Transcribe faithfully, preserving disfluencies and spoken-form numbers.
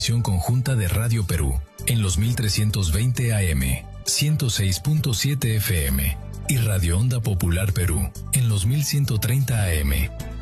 conjunta de Radio Perú en los mil trescientos veinte A M, ciento seis punto siete F M y Radio Onda Popular Perú en los mil ciento treinta A M.